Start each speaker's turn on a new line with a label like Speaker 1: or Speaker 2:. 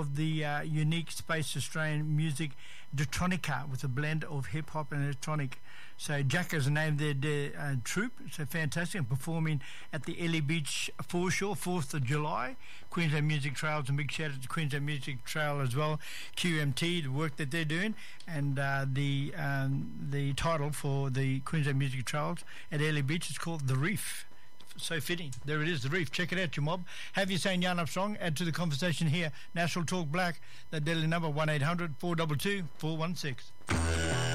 Speaker 1: of the unique Space Australian music, Detronica, with a blend of hip-hop and electronic. So Jack has named their troupe, so fantastic, and performing at the Ellie Beach foreshore, 4th of July. Queensland Music Trails, and big shout out to Queensland Music Trail as well, QMT, the work that they're doing, and the title for the Queensland Music Trails at Ellie Beach is called The Reef. So fitting. There it is, The Reef. Check it out, your mob. Have you saying Yarn Up Strong? Add to the conversation here. National Talk Black, the deadly number 1800 422 416.